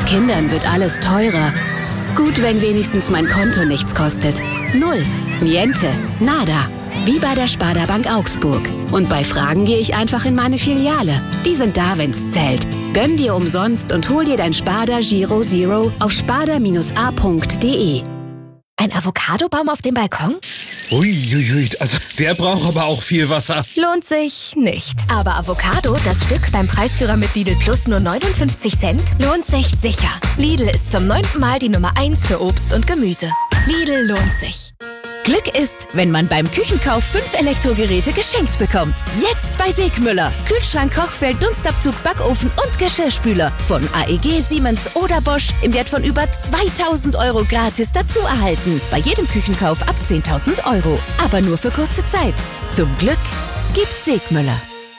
Mit Kindern wird alles teurer. Gut, wenn wenigstens mein Konto nichts kostet. Null, niente, nada. Wie bei der Sparda Bank Augsburg. Und bei Fragen gehe ich einfach in meine Filiale. Die sind da, wenn's zählt. Gönn dir umsonst und hol dir dein Sparda Giro Zero auf sparda-a.de. Ein Avocadobaum auf dem Balkon? Uiuiui, also der braucht aber auch viel Wasser. Lohnt sich nicht. Aber Avocado, das Stück beim Preisführer mit Lidl Plus nur 59 Cent, lohnt sich sicher. Lidl ist zum 9. Mal die Nummer 1 für Obst und Gemüse. Lidl lohnt sich. Glück ist, wenn man beim Küchenkauf 5 Elektrogeräte geschenkt bekommt. Jetzt bei Segmüller. Kühlschrank, Kochfeld, Dunstabzug, Backofen und Geschirrspüler. Von AEG, Siemens oder Bosch im Wert von über 2.000 € gratis dazu erhalten. Bei jedem Küchenkauf ab 10.000 €. Aber nur für kurze Zeit. Zum Glück gibt's Segmüller.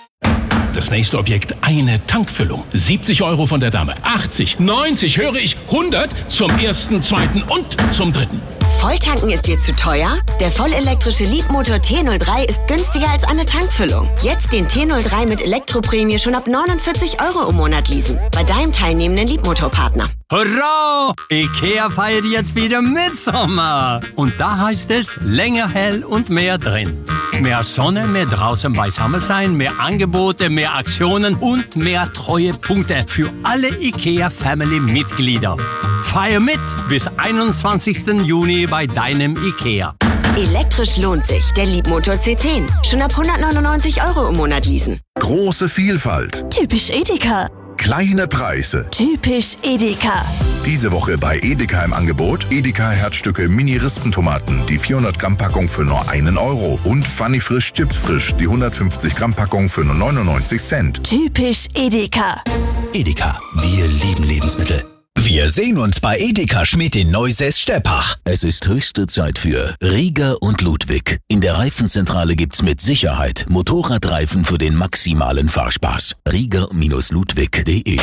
Das nächste Objekt, eine Tankfüllung. 70 € von der Dame. 80, 90, höre ich, 100 zum ersten, zweiten und zum dritten. Volltanken ist dir zu teuer? Der vollelektrische Leapmotor T03 ist günstiger als eine Tankfüllung. Jetzt den T03 mit Elektroprämie schon ab 49 € im Monat leasen. Bei deinem teilnehmenden Leapmotor-Partner. Hurra! IKEA feiert jetzt wieder Mitsommer. Und da heißt es, länger hell und mehr drin. Mehr Sonne, mehr draußen beisammen sein, mehr Angebote, mehr Aktionen und mehr Treuepunkte für alle IKEA-Family-Mitglieder. Feier mit bis 21. Juni bei deinem IKEA. Elektrisch lohnt sich. Der Leapmotor C10. Schon ab 199 € im Monat leasen. Große Vielfalt. Typisch Edeka. Kleine Preise. Typisch Edeka. Diese Woche bei Edeka im Angebot Edeka Herzstücke Mini-Rispentomaten, die 400 Gramm Packung für nur 1 € und Funny Frisch Chips Frisch, die 150 Gramm Packung für nur 99 Cent. Typisch Edeka. Edeka, wir lieben Lebensmittel. Wir sehen uns bei Edeka Schmidt in Neusäß-Steppach. Es ist höchste Zeit für Rieger und Ludwig. In der Reifenzentrale gibt's mit Sicherheit Motorradreifen für den maximalen Fahrspaß. Rieger-ludwig.de.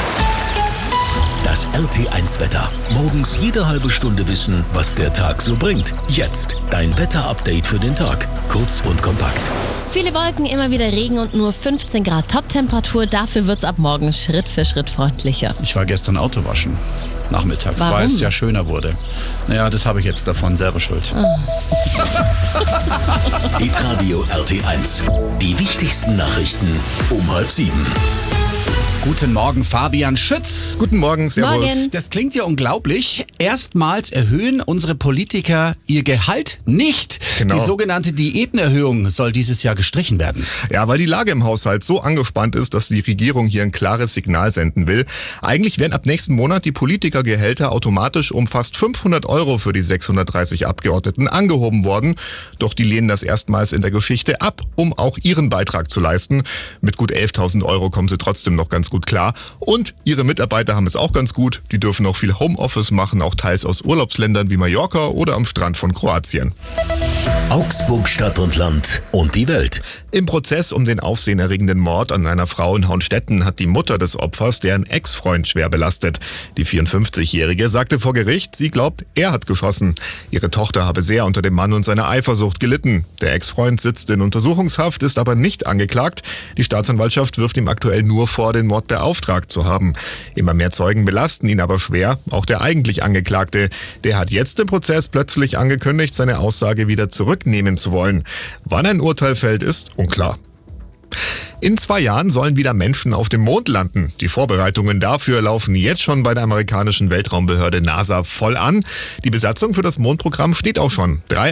Das RT1-Wetter. Morgens jede halbe Stunde wissen, was der Tag so bringt. Jetzt dein Wetter-Update für den Tag. Kurz und kompakt. Viele Wolken, immer wieder Regen und nur 15 Grad Top-Temperatur. Dafür wird's ab morgen Schritt für Schritt freundlicher. Ich war gestern Auto waschen. Nachmittags, Warum? weil es ja schöner wurde. Naja, das habe ich jetzt davon, selber schuld. Hitradio RT1. Die wichtigsten Nachrichten um 6:30. Guten Morgen, Fabian Schütz. Guten Morgen, servus. Morgen. Das klingt ja unglaublich. Erstmals erhöhen unsere Politiker ihr Gehalt nicht. Genau. Die sogenannte Diätenerhöhung soll dieses Jahr gestrichen werden. Ja, weil die Lage im Haushalt so angespannt ist, dass die Regierung hier ein klares Signal senden will. Eigentlich werden ab nächsten Monat die Politikergehälter automatisch um fast 500 € für die 630 Abgeordneten angehoben worden. Doch die lehnen das erstmals in der Geschichte ab, um auch ihren Beitrag zu leisten. Mit gut 11.000 € kommen sie trotzdem noch ganz gut klar. Und ihre Mitarbeiter haben es auch ganz gut. Die dürfen auch viel Homeoffice machen, auch teils aus Urlaubsländern wie Mallorca oder am Strand von Kroatien. Augsburg Stadt und Land und die Welt. Im Prozess um den aufsehenerregenden Mord an einer Frau in Hauenstetten hat die Mutter des Opfers deren Ex-Freund schwer belastet. Die 54-Jährige sagte vor Gericht, sie glaubt, er hat geschossen. Ihre Tochter habe sehr unter dem Mann und seiner Eifersucht gelitten. Der Ex-Freund sitzt in Untersuchungshaft, ist aber nicht angeklagt. Die Staatsanwaltschaft wirft ihm aktuell nur vor, den Mord beauftragt zu haben. Immer mehr Zeugen belasten ihn aber schwer, auch der eigentlich Angeklagte. Der hat jetzt im Prozess plötzlich angekündigt, seine Aussage wieder zurücknehmen zu wollen. Wann ein Urteil fällt, ist unklar. In 2 Jahren sollen wieder Menschen auf dem Mond landen. Die Vorbereitungen dafür laufen jetzt schon bei der amerikanischen Weltraumbehörde NASA voll an. Die Besatzung für das Mondprogramm steht auch schon. 3